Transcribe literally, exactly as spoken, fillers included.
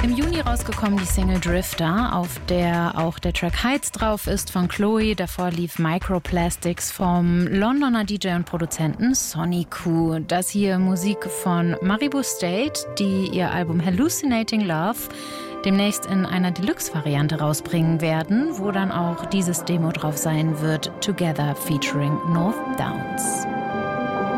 Im Juni rausgekommen die Single Drifter, auf der auch der Track Heights drauf ist von Chloe. Davor lief Microplastics vom Londoner D J und Produzenten Sonny Q. Das hier Musik von Maribu State, die ihr Album Hallucinating Love demnächst in einer Deluxe-Variante rausbringen werden, wo dann auch dieses Demo drauf sein wird, Together featuring North Downs.